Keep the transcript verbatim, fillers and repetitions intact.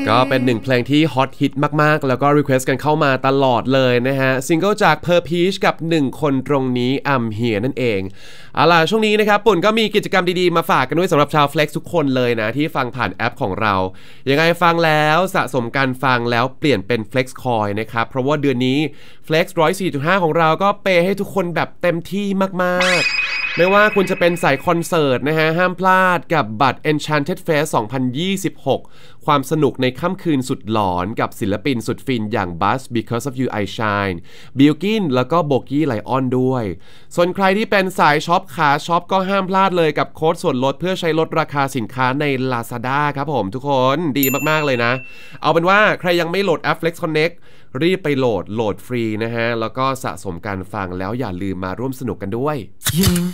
ก็เป็นหนึ่งเพลงที่ฮอตฮิตมากๆแล้วก็รีเควสต์กันเข้ามาตลอดเลยนะฮะซิงเกิลจาก Per Peach กับหนึ่งคนตรงนี้ I'm Here นั่นเองเอาล่ะช่วงนี้นะครับปุ่นก็มีกิจกรรมดีๆมาฝากกันด้วยสำหรับชาว Flex ทุกคนเลยนะที่ฟังผ่านแอปของเรายังไงฟังแล้วสะสมการฟังแล้วเปลี่ยนเป็น Flex Coin นะครับเพราะว่าเดือนนี้ Flex หนึ่งร้อยสี่จุดห้าของเราก็เปย์ให้ทุกคนแบบเต็มที่มากๆไม่ว่าคุณจะเป็นสายคอนเสิร์ตนะฮะห้ามพลาดกับบัตร Enchanted Fest สองพันยี่สิบหกความสนุกในค่ำคืนสุดหลอนกับศิลปินสุดฟินอย่าง Buzz Because of You I Shine Bilkin แล้วก็โบกี้ไลออนด้วยส่วนใครที่เป็นสายช็อปขาช็อปก็ห้ามพลาดเลยกับโค้ดส่วนลดเพื่อใช้ลดราคาสินค้าใน Lazada ครับผมทุกคนดีมากๆเลยนะเอาเป็นว่าใครยังไม่โหลดแอป Flex Connect รีบไปโหลดโหลดฟรีนะฮะแล้วก็สะสมการฟังแล้วอย่าลืมมาร่วมสนุกกันด้วยยิ่ง